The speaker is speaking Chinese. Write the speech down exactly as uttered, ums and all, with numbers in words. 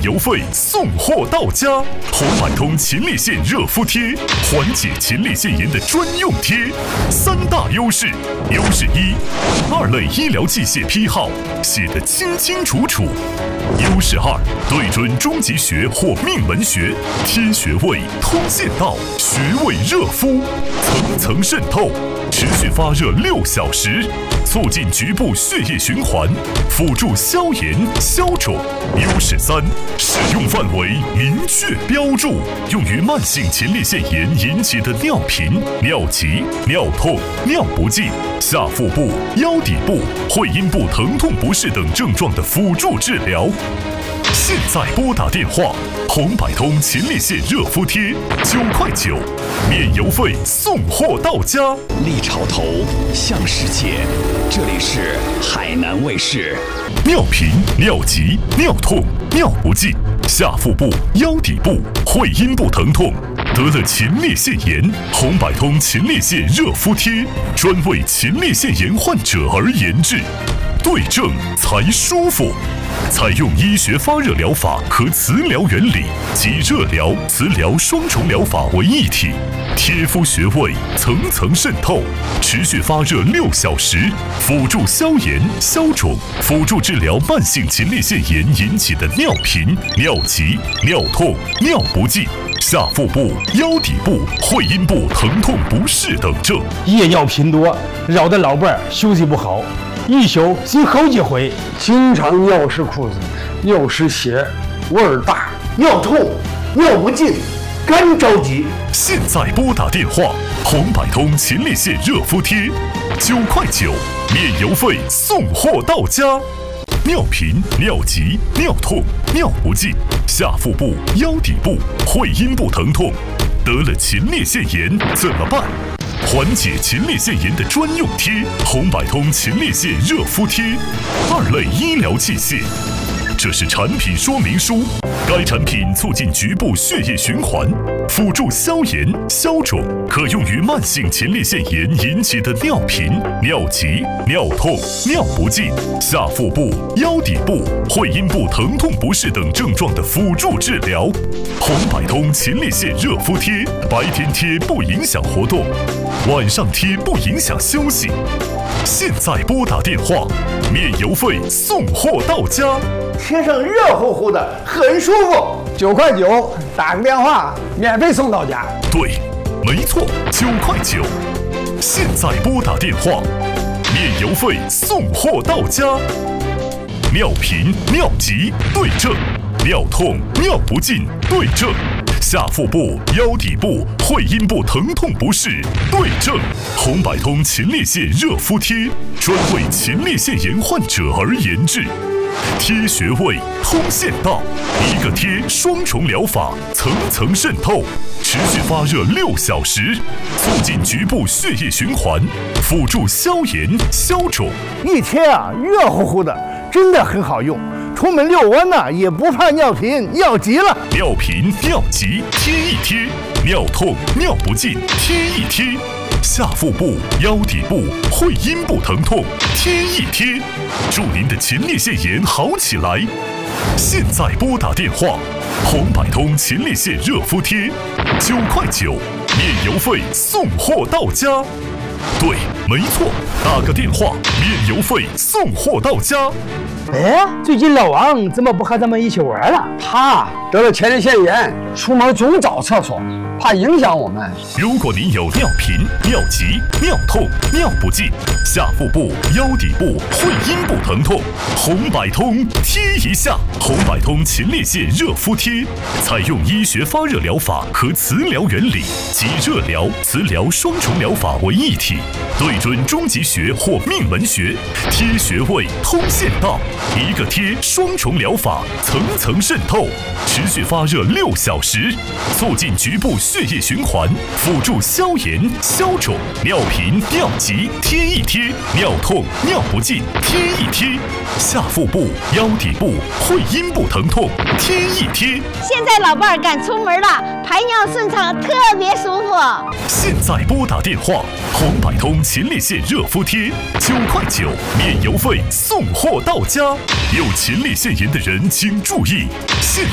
邮费送货到家。红百通秦力线热敷贴，缓解秦力腺炎的专用贴。三大优势：优势一，二类医疗器械批号写得清清楚楚；优势二，对准中极穴或命门穴，贴穴位通线道，穴位热敷，层层渗透，持续发热六小时，促进局部血液循环，辅助消炎消肿。优势三，使用范围明确标注，用于慢性前列腺炎引起的尿频、尿急、尿痛、尿不尽、下腹部、腰底部、会阴部疼痛不适等症状的辅助治疗。现在拨打电话，红百通秦力线热敷贴，九块九，免邮费送货到家。 立潮头，向世界，这里是海南卫视。 尿频、尿急、尿痛、尿不尽、下腹部、腰底部、会阴部疼痛，得了前列腺炎，红百通前列腺热敷贴专为前列腺炎患者而研制，对症才舒服。采用医学发热疗法和磁疗原理及热疗、磁疗双重疗法为一体，贴敷穴位层层渗透，持续发热六小时，辅助消炎消肿，辅助治疗慢性前列腺炎引起的尿频、尿急、尿痛、尿不尽、下腹部、腰底部、会阴部疼痛不适等症。 夜尿频多，扰得老伴儿休息不好，一宿洗好几回， 经常尿湿裤子，尿湿鞋，味儿大，尿痛，尿不尽，干着急。 现在拨打电话，红百通秦力线热敷贴，九块九，免邮费送货到家。尿频、尿急、尿痛、尿不尽、下腹部、腰底部、会阴部疼痛，得了前列腺炎怎么办？缓解前列腺炎的专用贴，红百通前列腺热敷贴，二类医疗器械。这是产品说明书。该产品促进局部血液循环，辅助消炎消肿，可用于慢性前列腺炎引起的尿频、尿急、尿痛、尿不尽、下腹部、腰底部、会阴部疼痛不适等症状的辅助治疗。红百通前列腺热敷贴，白天贴不影响活动，晚上贴不影响休息。现在拨打电话，免邮费送货到家。 贴上热乎乎的，很舒服。 九块九，打个电话，免费送到家。 对，没错，九块九。现在拨打电话，免邮费送货到家。尿频、尿急对症，尿痛、尿不尽对症，下腹部、腰底部、会阴部疼痛不适对症。红百通前列腺热敷贴，专为前列腺炎患者而研制。贴穴位通线道，一个贴双重疗法，层层渗透，持续发热六小时，促进局部血液循环，辅助消炎消肿。 一贴啊，热乎乎的，真的很好用。出门遛弯呢、啊，也不怕尿频尿急了。 尿频尿急贴一贴，尿痛尿不尽贴一贴，下腹部、腰底部、会阴部疼痛贴一贴，祝您的前列腺炎好起来。现在拨打电话，红百通前列腺热敷贴，九块九，免邮费送货到家。对，没错，打个电话，免邮费送货到家。 哎，最近老王怎么不和咱们一起玩了？ 他得了前列腺炎，出门总找厕所，怕影响我们。 如果您有尿频、尿急、尿痛、尿不尽、下腹部、腰底部、会阴部疼痛，红百通贴一下。红百通前列腺热敷贴，采用医学发热疗法和磁疗原理及热疗、磁疗双重疗法为一体，对准中极穴或命门穴，贴穴位通线道，一个贴双重疗法，层层渗透，持续发热六小时，促进局部血液循环，辅助消炎消肿。尿频尿急贴一贴，尿痛尿不尽贴一贴，下腹部、腰底部、会阴部疼痛贴一贴。 现在老伴儿敢出门了，排尿顺畅，特别舒服。 现在拨打电话，红百通前列腺热敷贴，九块九，免邮费送货到家。有前列腺炎的人请注意，现